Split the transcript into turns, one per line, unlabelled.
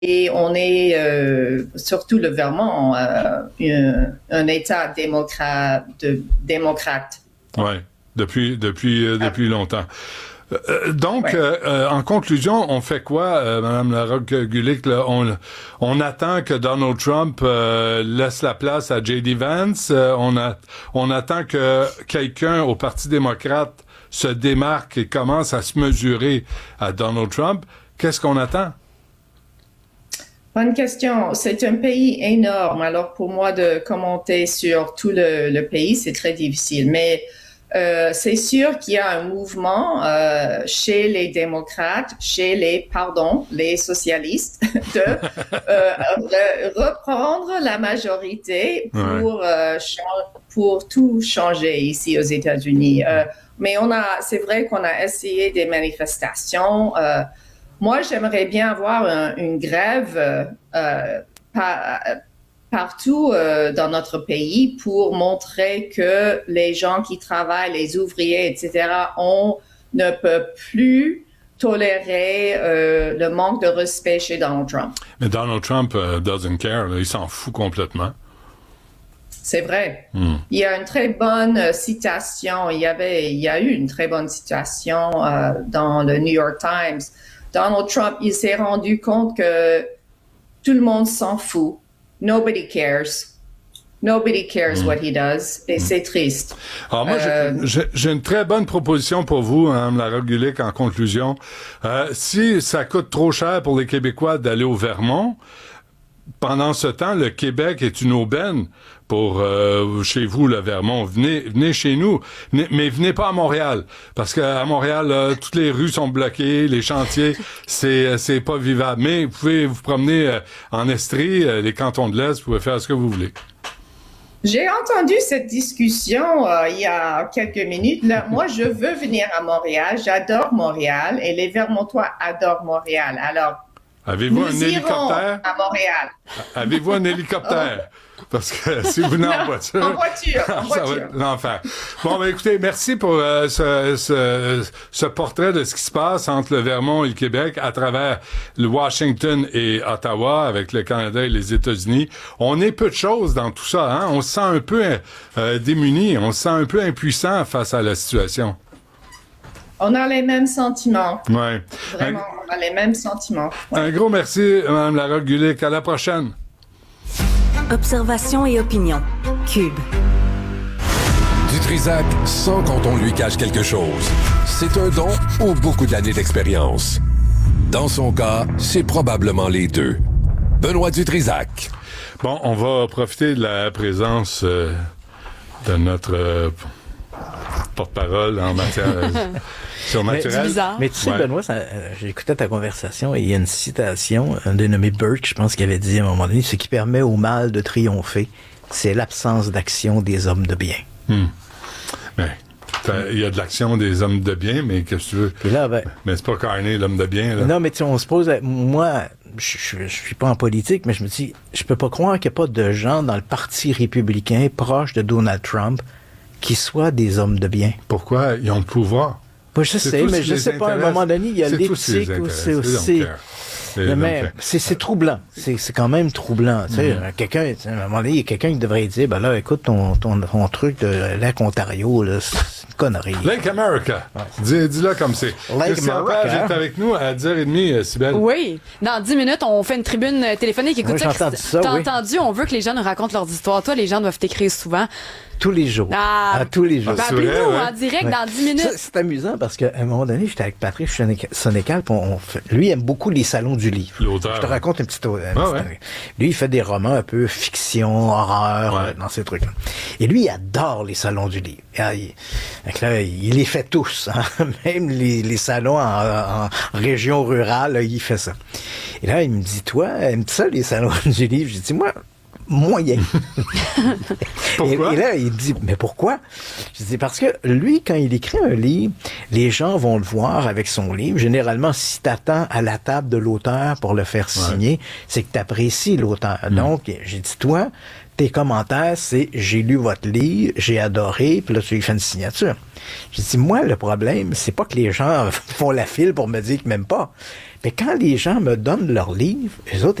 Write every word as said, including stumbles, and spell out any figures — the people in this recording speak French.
et on est, euh, surtout le Vermont, euh, un, un État démocrate. De, démocrate.
Oui, depuis, depuis, euh, depuis longtemps. Euh, donc, ouais. euh, en conclusion, on fait quoi, euh, Mme Larocque-Gulick? Là, on, on attend que Donald Trump euh, laisse la place à J D Vance. Euh, on, a, on attend que quelqu'un au Parti démocrate se démarque et commence à se mesurer à Donald Trump. Qu'est-ce qu'on attend?
Bonne question. C'est un pays énorme. Alors, pour moi, de commenter sur tout le, le pays, c'est très difficile. Mais Euh, c'est sûr qu'il y a un mouvement euh, chez les démocrates, chez les, pardon, les socialistes, de euh, re- reprendre la majorité pour ouais. euh, cha- pour tout changer ici aux États-Unis. Euh, mais on a, c'est vrai qu'on a essayé des manifestations. Euh, moi, j'aimerais bien avoir un, une grève euh, pas partout euh, dans notre pays pour montrer que les gens qui travaillent, les ouvriers, et cetera, on ne peut plus tolérer euh, le manque de respect chez Donald Trump.
Mais Donald Trump uh, doesn't care, là, il s'en fout complètement.
C'est vrai.
Mm.
Il y a une très bonne euh, citation, il y avait, il y a eu une très bonne citation euh, dans le New York Times. Donald Trump, il s'est rendu compte que tout le monde s'en fout. Nobody cares. Nobody cares mm. what he does. Et mm. c'est triste.
Alors moi, euh... j'ai, j'ai une très bonne proposition pour vous, Mme Larocque-Gulick, en conclusion. Euh, si ça coûte trop cher pour les Québécois d'aller au Vermont, pendant ce temps, le Québec est une aubaine pour euh, chez vous, le Vermont. Venez, venez chez nous, venez, mais venez pas à Montréal, parce qu'à Montréal, euh, toutes les rues sont bloquées, les chantiers, c'est c'est pas vivable. Mais vous pouvez vous promener euh, en Estrie, euh, les cantons de l'Est, vous pouvez faire ce que vous voulez.
J'ai entendu cette discussion euh, il y a quelques minutes. Là, moi, je veux venir à Montréal. J'adore Montréal et les Vermontois adorent Montréal. Alors,
Avez-vous
nous
un
irons
hélicoptère?
À Montréal.
Avez-vous un hélicoptère? Parce que si vous venez en voiture...
En voiture, en voiture.
Ça va être l'enfer. Bon, ben écoutez, merci pour euh, ce, ce, ce portrait de ce qui se passe entre le Vermont et le Québec à travers le Washington et Ottawa, avec le Canada et les États-Unis. On est peu de choses dans tout ça, hein? On se sent un peu euh, démunis, on se sent un peu impuissant face à la situation.
On a les mêmes sentiments.
Ouais.
Vraiment, un, on a les mêmes sentiments. Ouais.
Un gros merci, Mme Larocque-Gulick. À la prochaine.
Observation et opinion. Cube.
Du Trizac, sans quand on lui cache quelque chose. C'est un don ou beaucoup d'années d'expérience. Dans son cas, c'est probablement les deux. Benoît Dutrizac.
Bon, on va profiter de la présence euh, de notre euh, porte-parole en matière euh, surnaturelle.
Mais, mais tu sais, ouais. Benoît, ça, euh, j'écoutais ta conversation et il y a une citation, un dénommé Burke, je pense, qui avait dit à un moment donné, ce qui permet au mal de triompher, c'est l'absence d'action des hommes de bien.
Hmm. Ben, il y a de l'action des hommes de bien, mais qu'est-ce que tu veux?
Là, ben,
mais c'est pas Carney, l'homme de bien. Là.
Non, mais tu sais, on se pose... Moi, je, je, je suis pas en politique, mais je me dis, je peux pas croire qu'il n'y a pas de gens dans le Parti républicain proche de Donald Trump qui soient des hommes de bien.
Pourquoi? Ils ont le pouvoir.
Bah, je sais, mais je sais pas, à un moment donné, il y a l'éthique aussi. aussi. Mais, mais c'est, c'est troublant. C'est, c'est quand même troublant. Tu sais, mm-hmm. quelqu'un, à un moment donné, il y a quelqu'un qui devrait dire, ben là, écoute, ton, ton, ton truc de Lac Ontario, là, c'est une connerie.
Lake America. Ouais. Dis, dis-le comme c'est.
Lake America.
Est avec nous à dix heures trente, Cybèle.
Oui. Dans dix minutes, on fait une tribune téléphonique. Écoute,
oui,
ça,
j'ai entendu ça,
t'as
oui.
entendu, on veut que les gens nous racontent leurs histoires. Toi, les gens doivent t'écrire souvent.
Tous les jours.
Ah,
à tous les jours.
Ben, appelez-nous vrai, ouais. en direct ouais. dans dix minutes.
Ça, c'est amusant parce qu'à un moment donné, j'étais avec Patrick Sénécal, puis on fait, lui aime beaucoup les salons du livre.
L'auteur.
Je te raconte une petite, une
ah,
petite
ouais.
Lui, il fait des romans un peu fiction, horreur, ouais. euh, dans ces trucs-là. Et lui, il adore les salons du livre. Et, il, donc là, il les fait tous, hein? Même les, les salons en, en, en région rurale, là, il fait ça. Et là, il me dit, toi, aimes-tu ça, les salons du livre? J'ai dit, moi, moyen.
Pourquoi?
Et, et là, il dit, mais pourquoi? Je dis, parce que lui, quand il écrit un livre, les gens vont le voir avec son livre. Généralement, si t'attends à la table de l'auteur pour le faire signer, ouais. c'est que t'apprécies l'auteur. Mm. Donc, j'ai dit, toi, tes commentaires, c'est « j'ai lu votre livre, j'ai adoré », puis là, tu lui fais une signature. J'ai dit, moi, le problème, c'est pas que les gens font la file pour me dire qu'ils m'aiment pas. Mais quand les gens me donnent leur livre, eux autres,